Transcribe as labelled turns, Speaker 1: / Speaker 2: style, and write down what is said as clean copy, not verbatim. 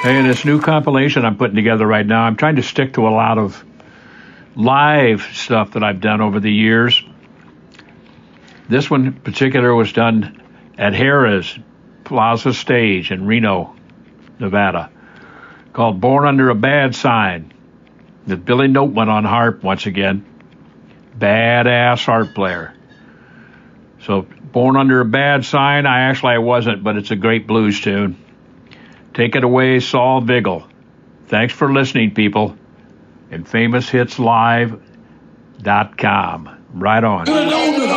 Speaker 1: Hey, this new compilation I'm putting together right now, I'm trying to stick to a lot of live stuff that I've done over the years. This one in particular was done at Harrah's Plaza Stage in Reno, Nevada, called Born Under a Bad Sign, with Billy Noteman on harp once again. Badass harp player. So, Born Under a Bad Sign, I wasn't, but it's a great blues tune. Take it away, Saul Vigil. Thanks for listening, people. And FamousHitsLive.com. Right on.